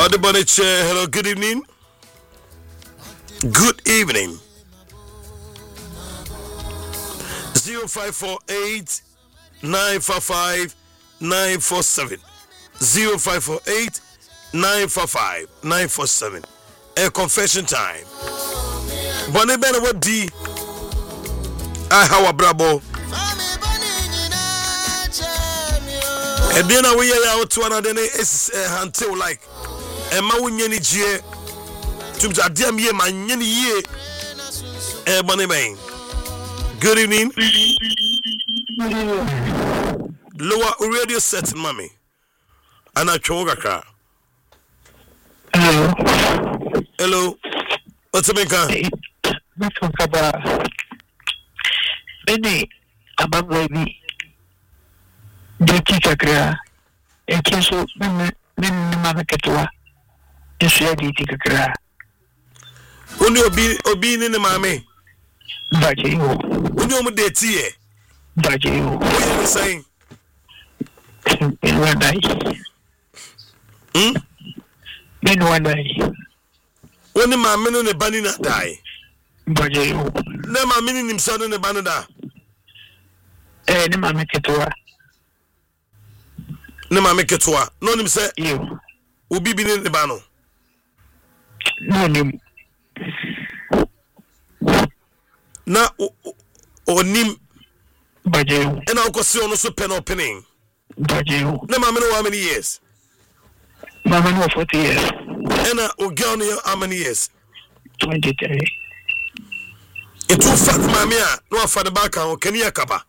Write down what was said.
Adeboniche, hello, good evening. Good evening. 0548 945 947 0548 945 947. A confession time. Bonnie Benna what D I how a brabo. And then we are out to another is until like a mawunyani jie to Jadiam ye my ye Bonnie Bain. Good evening. Lower radio set, mommy. And I choga. Hello. Hello. What's the maker? Benny, about baby. The teacher, a kiss of Mamma Catua. This lady, Tika. Only obeying in the mammy. But you, when you're with tea, but you, what are you saying? In one day. In one day. When the mammy and the bunny not die. But you, no mammy in himself in the banana. And Mamma Catua. No mammy Catua. No him say You will be in the bano. no name. Na o nim But you, and I'll go see on also pen opening. but you, No mammy know how many years. Mamma no 40 years. And I girl how many years. 23. It too fat mammy no for the back on Kenya Kaba.